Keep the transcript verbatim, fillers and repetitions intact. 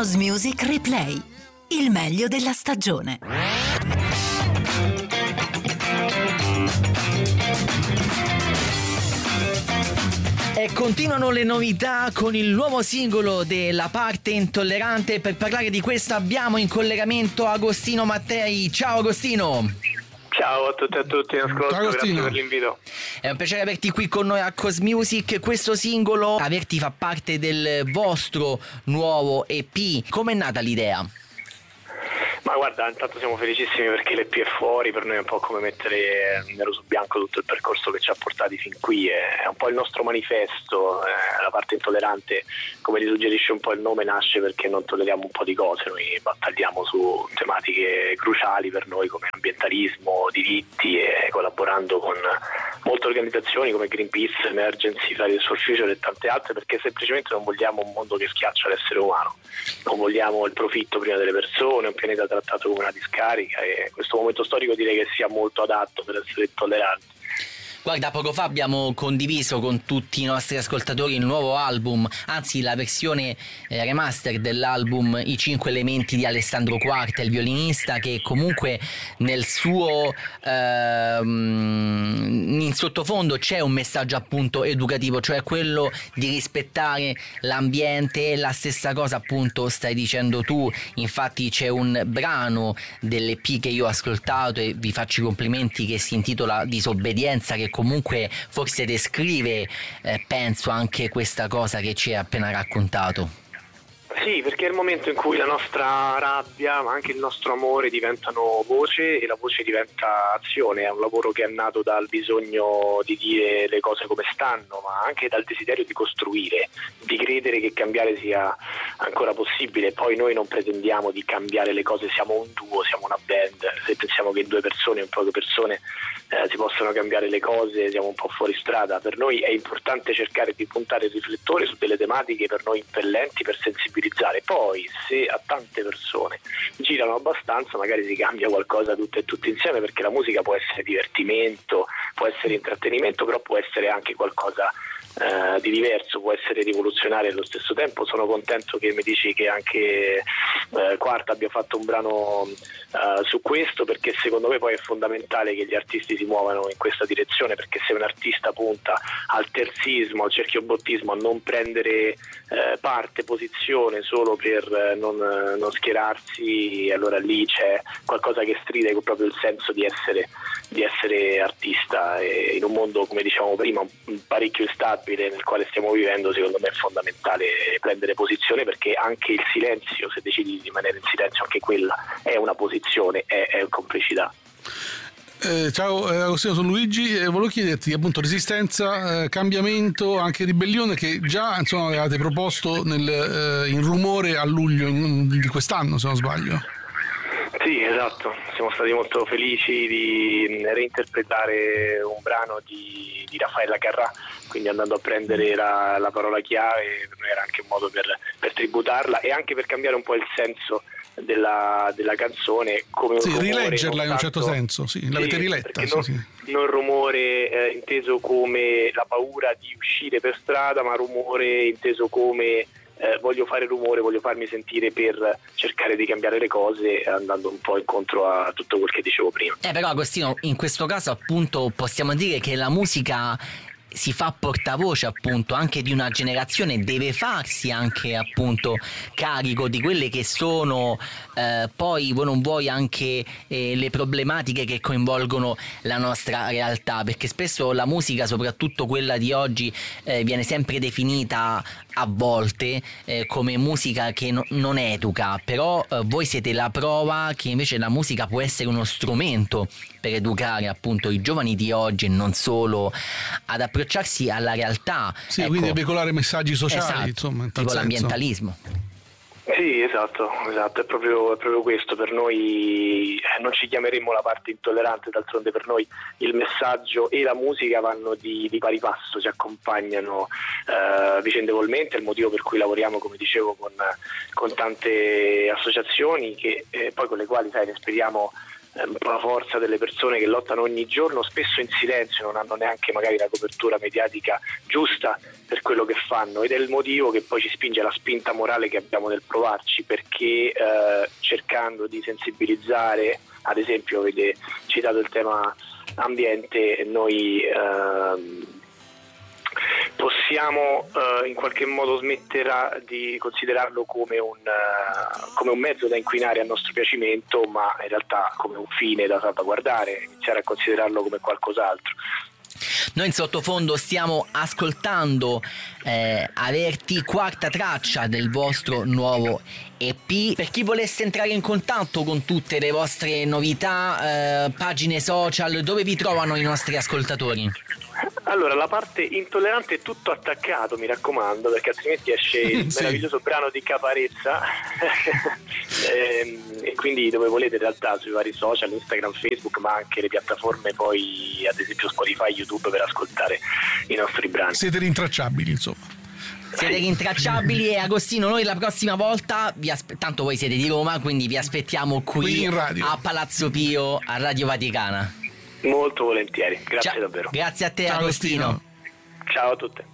House Music Replay, il meglio della stagione. E continuano le novità con il nuovo singolo della Parte Intollerante. Per parlare di questo abbiamo in collegamento Agostino Mattei. Ciao Agostino. Ciao a tutti e a tutti in ascolto, Ciao, grazie per l'invito. È un piacere averti qui con noi a Cos Music. Questo singolo, averti fa parte del vostro nuovo E P. Com'è nata l'idea? Ma guarda, intanto siamo felicissimi perché l'E P è fuori, per noi è un po' come mettere nero su bianco tutto il percorso che ci ha portati fin qui, è un po' il nostro manifesto. Eh, la Parte Intollerante, come ti suggerisce un po' il nome, nasce perché non tolleriamo un po' di cose, noi battagliamo su tematiche cruciali per noi come ambientalismo, diritti, e collaborando con molte organizzazioni come Greenpeace, Emergency, Fridays for Future e tante altre, perché semplicemente non vogliamo un mondo che schiaccia l'essere umano, non vogliamo il profitto prima delle persone, un pianeta trattato come una discarica, e in questo momento storico direi che sia molto adatto per essere intolleranti. Guarda, poco fa abbiamo condiviso con tutti i nostri ascoltatori il nuovo album, anzi la versione eh, remaster dell'album I Cinque Elementi di Alessandro Quarta, il violinista, che comunque nel suo ehm, in sottofondo c'è un messaggio appunto educativo, cioè quello di rispettare l'ambiente. La stessa cosa appunto stai dicendo tu, infatti c'è un brano dell'E P che io ho ascoltato e vi faccio i complimenti, che si intitola Disobbedienza, che comunque forse descrive, eh, penso, anche questa cosa che ci hai appena raccontato. Sì, perché è il momento in cui la nostra rabbia, ma anche il nostro amore diventano voce, e la voce diventa azione. È un lavoro che è nato dal bisogno di dire le cose come stanno, ma anche dal desiderio di costruire, di credere che cambiare sia ancora possibile. Poi noi non pretendiamo di cambiare le cose, siamo un duo, siamo una band. Se pensiamo che in due persone o in poche persone eh, si possono cambiare le cose, siamo un po' fuori strada. Per noi è importante cercare di puntare il riflettore su delle tematiche per noi impellenti, per sensibilizzare. Poi se a tante persone girano abbastanza, magari si cambia qualcosa tutte e tutti insieme, perché la musica può essere divertimento, può essere intrattenimento, però può essere anche qualcosa Uh, di diverso, può essere rivoluzionario allo stesso tempo. Sono contento che mi dici che anche uh, Quarta abbia fatto un brano uh, su questo, perché secondo me poi è fondamentale che gli artisti si muovano in questa direzione, perché se un artista punta al terzismo, al cerchiobottismo, a non prendere uh, parte, posizione solo per uh, non, uh, non schierarsi, allora lì c'è qualcosa che stride con proprio il senso di essere, di essere artista. E in un mondo, come dicevamo prima, parecchio instabile nel quale stiamo vivendo, secondo me è fondamentale prendere posizione, perché anche il silenzio, se decidi di rimanere in silenzio, anche quella è una posizione, è, è complicità. Eh, ciao eh, Agostino, sono Luigi e eh, volevo chiederti appunto resistenza, eh, cambiamento, anche ribellione, che già insomma avevate proposto nel, eh, in Rumore a luglio in, di quest'anno, se non sbaglio. Sì, esatto, siamo stati molto felici di reinterpretare un brano di, di Raffaella Carrà, quindi andando a prendere la, la parola chiave, per noi era anche un modo per, per tributarla e anche per cambiare un po' il senso della, della canzone, come un sì, rumore, rileggerla in un certo tanto, senso, sì, l'avete sì, riletta, sì, non, sì. non rumore eh, inteso come la paura di uscire per strada, ma rumore inteso come Eh, voglio fare rumore, voglio farmi sentire per cercare di cambiare le cose, andando un po' incontro a tutto quel che dicevo prima. Eh però Agostino, in questo caso appunto possiamo dire che la musica si fa portavoce appunto anche di una generazione, deve farsi anche appunto carico di quelle che sono eh, poi vuoi non vuoi anche eh, le problematiche che coinvolgono la nostra realtà, perché spesso la musica, soprattutto quella di oggi, eh, viene sempre definita a volte eh, come musica che no, non educa, però eh, voi siete la prova che invece la musica può essere uno strumento per educare appunto i giovani di oggi e non solo, ad approcciarsi alla realtà. Sì, ecco, quindi veicolare messaggi sociali, esatto, insomma, in tal tipo senso. l'ambientalismo. Sì, esatto, esatto, è proprio, è proprio questo. Per noi eh, non ci chiameremmo la parte intollerante, d'altronde per noi il messaggio e la musica vanno di, di pari passo, si accompagnano eh, vicendevolmente. È il motivo per cui lavoriamo, come dicevo, con, con tante associazioni che eh, poi con le quali sai, ne speriamo un po' la forza delle persone che lottano ogni giorno, spesso in silenzio, non hanno neanche magari la copertura mediatica giusta per quello che fanno, ed è il motivo che poi ci spinge alla spinta morale che abbiamo nel provarci, perché eh, cercando di sensibilizzare, ad esempio avete citato il tema ambiente, noi eh, possiamo uh, in qualche modo smettere di considerarlo come un, uh, come un mezzo da inquinare a nostro piacimento, ma in realtà come un fine da salvaguardare, iniziare a considerarlo come qualcos'altro. Noi in sottofondo stiamo ascoltando eh, Averti, quarta traccia del vostro nuovo E P. Per chi volesse entrare in contatto con tutte le vostre novità, eh, pagine social, dove vi trovano i nostri ascoltatori? Allora, la parte intollerante è tutto attaccato, mi raccomando, perché altrimenti esce il sì. meraviglioso brano di Caparezza e, e quindi dove volete in realtà, sui vari social, Instagram, Facebook, ma anche le piattaforme poi, ad esempio Spotify, YouTube, per ascoltare i nostri brani. Siete rintracciabili, insomma. Siete rintracciabili. E Agostino, noi la prossima volta vi aspe- tanto voi siete di Roma, quindi vi aspettiamo qui, qui in radio, a Palazzo Pio, a Radio Vaticana. Molto volentieri, grazie. Ciao, davvero. Grazie a te. Ciao, Agostino. Ciao a tutte.